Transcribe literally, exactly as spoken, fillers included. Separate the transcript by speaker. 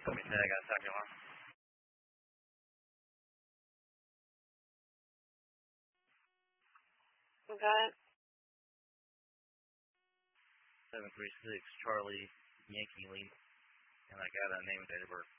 Speaker 1: Let me say I got a second one.
Speaker 2: Okay.
Speaker 1: seven three six Charlie Yankee Lee. And I got a name and date of birth.